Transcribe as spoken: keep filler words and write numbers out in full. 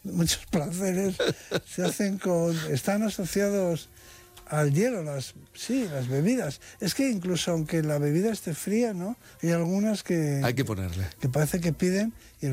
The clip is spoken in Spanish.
muchos placeres se hacen con, están asociados al hielo, las, sí, las bebidas. Es que incluso aunque la bebida esté fría, ¿no? Hay algunas que... Hay que ponerle. Que parece que piden... Y el